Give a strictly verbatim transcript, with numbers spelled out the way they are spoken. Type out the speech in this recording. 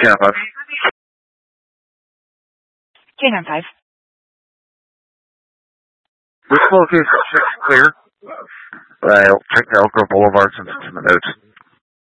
Canine five. Canine five. This location is clear. I'll check the Elk Grove Boulevard since it's in the notes.